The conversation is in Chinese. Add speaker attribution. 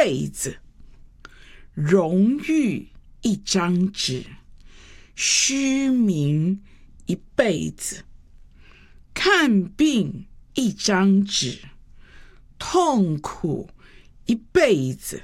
Speaker 1: 辈子，荣誉一张纸，虚名一辈子，看病一张纸，痛苦一辈子。